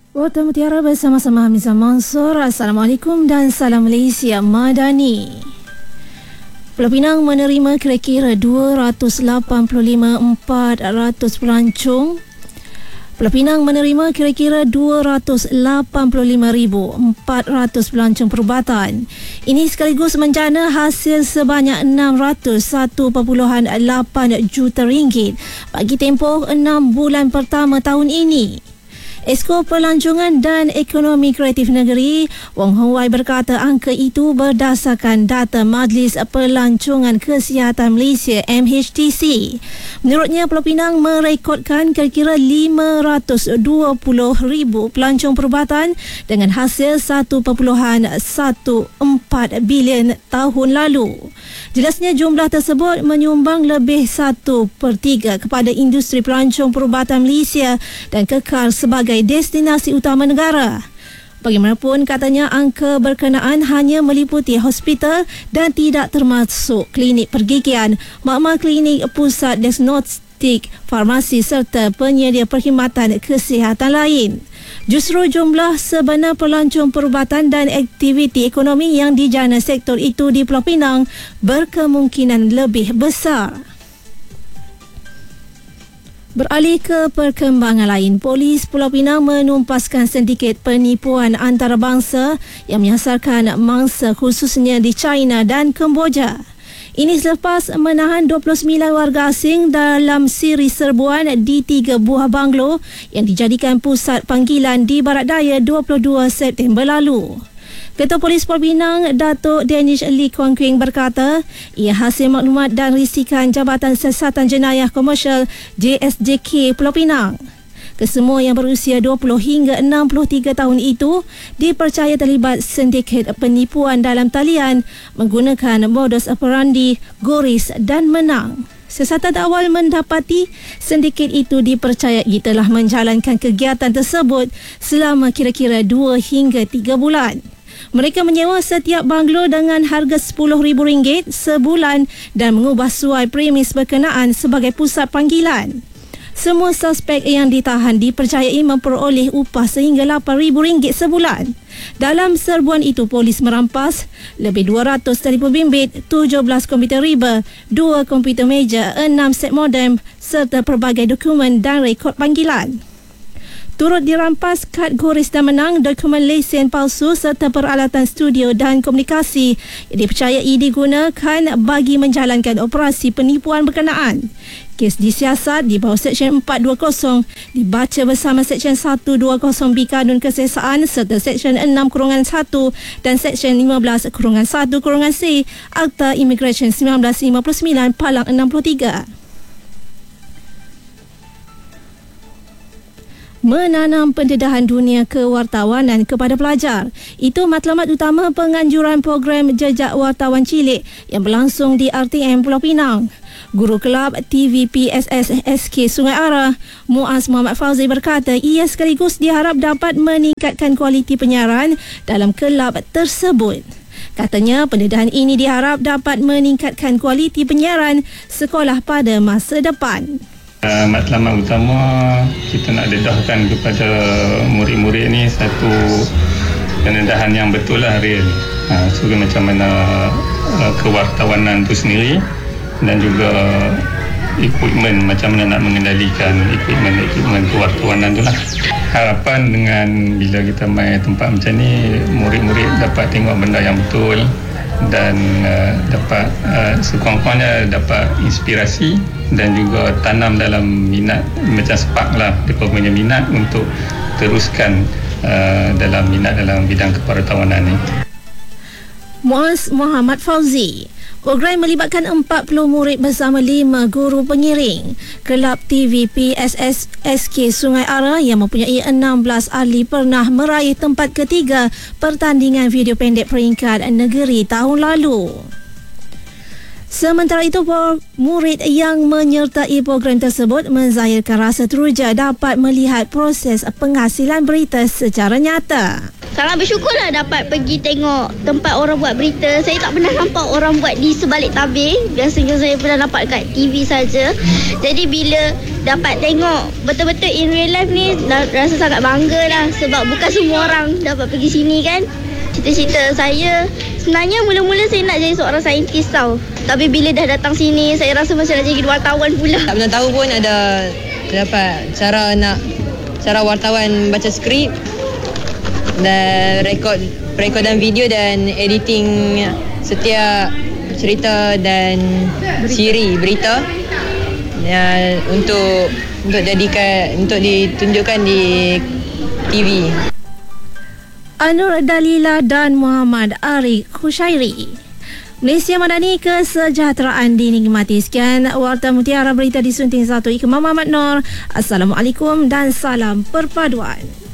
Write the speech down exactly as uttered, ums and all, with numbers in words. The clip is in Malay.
Warta Mutiara bersama-sama Hamizah Mansur. Assalamualaikum dan salam Malaysia Madani. Pulau Pinang menerima kira-kira dua ratus lapan puluh lima ribu empat ratus pelancong. Pulau Pinang menerima kira-kira dua ratus lapan puluh lima ribu empat ratus pelancong perubatan. Ini sekaligus menjana hasil sebanyak enam ratus satu perpuluhan lapan juta ringgit bagi tempoh enam bulan pertama tahun ini. Esko Pelancongan dan Ekonomi Kreatif Negeri, Wong Hong Wai berkata angka itu berdasarkan data Majlis Pelancongan Kesihatan Malaysia M H T C. Menurutnya, Pulau Pinang merekodkan kira-kira lima ratus dua puluh ribu pelancong perubatan dengan hasil satu perpuluhan satu empat bilion tahun lalu. Jelasnya jumlah tersebut menyumbang lebih satu per tiga kepada industri pelancong perubatan Malaysia dan kekal sebagai destinasi utama negara. Bagaimanapun, katanya angka berkenaan hanya meliputi hospital dan tidak termasuk klinik pergigian, makmal klinik, pusat diagnostik, farmasi serta penyedia perkhidmatan kesihatan lain. Justru jumlah sebenar pelancong perubatan dan aktiviti ekonomi yang dijana sektor itu di Pulau Pinang berkemungkinan lebih besar. Beralih ke perkembangan lain, Polis Pulau Pinang menumpaskan sindiket penipuan antarabangsa yang menyasarkan mangsa khususnya di China dan Kemboja. Ini selepas menahan dua puluh sembilan warga asing dalam siri serbuan di tiga buah banglo yang dijadikan pusat panggilan di Barat Daya dua puluh dua September lalu. Ketua Polis Pulau Pinang, Datuk Danish Lee Kuan Kwing berkata, ia hasil maklumat dan risikan Jabatan Siasatan Jenayah Komersial J S J K Pulau Pinang. Kesemua yang berusia dua puluh hingga enam puluh tiga tahun itu dipercaya terlibat sindiket penipuan dalam talian menggunakan modus operandi goris dan menang. Siasatan awal mendapati sindiket itu dipercayai telah menjalankan kegiatan tersebut selama kira-kira dua hingga tiga bulan. Mereka menyewa setiap banglo dengan harga sepuluh ribu ringgit sebulan dan mengubah suai premis berkenaan sebagai pusat panggilan. Semua suspek yang ditahan dipercayai memperoleh upah sehingga lapan ribu ringgit sebulan. Dalam serbuan itu, polis merampas lebih dua ratus telefon bimbit, tujuh belas komputer riba, dua komputer meja, enam set modem serta pelbagai dokumen dan rekod panggilan. Turut dirampas kad goris dan menang, dokumen lesen palsu serta peralatan studio dan komunikasi yang dipercayai digunakan bagi menjalankan operasi penipuan berkenaan. Kes disiasat di bawah Seksyen empat dua kosong dibaca bersama Seksyen seratus dua puluh B Kanun Kesesaan serta Seksyen enam satu dan Seksyen lima belas satu C Akta Imigresen seribu sembilan ratus lima puluh sembilan Palang enam puluh tiga. Menanam pendedahan dunia kewartawanan kepada pelajar. Itu matlamat utama penganjuran program Jejak Wartawan Cilik yang berlangsung di R T M Pulau Pinang. Guru Kelab T V P S S S K Sungai Ara, Muaz Muhammad Fauzi berkata ia sekaligus diharap dapat meningkatkan kualiti penyiaran dalam kelab tersebut. Katanya pendedahan ini diharap dapat meningkatkan kualiti penyiaran sekolah pada masa depan. Uh, matlamat utama kita nak dedahkan kepada murid-murid ni satu pendedahan yang betul lah, real. Uh, so macam mana uh, kewartawanan tu sendiri dan juga equipment, macam mana nak mengendalikan equipment-equipment kewartawanan tu lah. Harapan dengan bila kita main tempat macam ni, murid-murid dapat tengok benda yang betul dan uh, dapat uh, sekurang-kurangnya dapat inspirasi dan juga tanam dalam minat, macam spark lah mereka punya minat untuk teruskan uh, dalam minat dalam bidang kewartawanan ni. Muaz Muhammad Fauzi. Program melibatkan empat puluh murid bersama lima guru pengiring. Kelab T V P S S S K Sungai Ara yang mempunyai enam belas ahli pernah meraih tempat ketiga pertandingan video pendek peringkat negeri tahun lalu. Sementara itu, murid yang menyertai program tersebut menzahirkan rasa teruja dapat melihat proses penghasilan berita secara nyata. sangat bersyukurlah dapat pergi tengok tempat orang buat berita. Saya tak pernah nampak orang buat di sebalik tabir. Biasanya saya pernah nampak kat T V saja. Jadi bila dapat tengok betul-betul in real life ni, rasa sangat bangga lah. Sebab bukan semua orang dapat pergi sini kan. Cita-cita saya sebenarnya mula-mula saya nak jadi seorang saintis tau. Tapi bila dah datang sini, saya rasa macam nak jadi wartawan pula. Tak pernah tahu pun ada dapat cara nak cara wartawan baca skrip dan rekod perekodan video dan editing setiap cerita dan siri berita ya, untuk untuk jadikan untuk ditunjukkan di T V. Anur Dalila dan Muhammad Ariq Khushairi. Malaysia Madani, kesejahteraan dinikmati. Sekian Warta Mutiara Berita disunting satu Ikmam Muhammad Noor. Assalamualaikum dan salam perpaduan.